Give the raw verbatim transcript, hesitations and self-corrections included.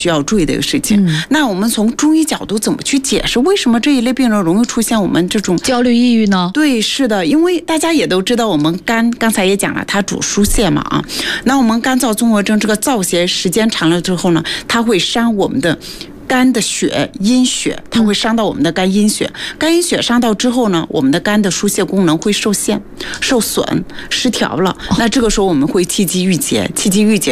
需要注意的一个事情。 嗯、 那我们从中医角度怎么去解释为什么这一类病人容易出现我们这种焦虑抑郁呢？ 对，是的，因为大家也都知道，我们肝刚才也讲了，它主疏泄嘛啊。那我们干燥综合征这个燥邪时间长了之后呢，它会伤我们的肝的血阴血，它会伤到我们的肝阴血。肝阴血伤到之后呢，我们的肝的疏泄功能会受限、受损、失调了。那这个时候我们会气机郁结，气机郁结。